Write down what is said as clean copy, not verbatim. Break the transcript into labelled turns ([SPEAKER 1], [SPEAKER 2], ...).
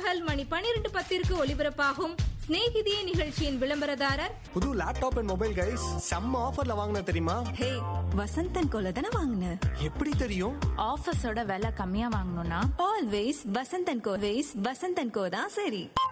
[SPEAKER 1] பகல் மணி 12:10 ஒலிபரப்பாகும் ஸ்நேகிதியே நிகழ்ச்சியின் விளம்பரதாரர்
[SPEAKER 2] புது லேப்டாப் அண்ட் மொபைல் கைஸ் செம்ம ஆஃபர்ல வாங்கின தெரியுமா?
[SPEAKER 3] ஹே, வசந்தன் கோல தானே வாங்கின?
[SPEAKER 2] எப்படி தெரியும்?
[SPEAKER 4] ஆஃபர்ஸோட விலை கம்மியா வாங்கணும்னா
[SPEAKER 3] ஆல்வேஸ் வசந்தன் கோ தான் சரி.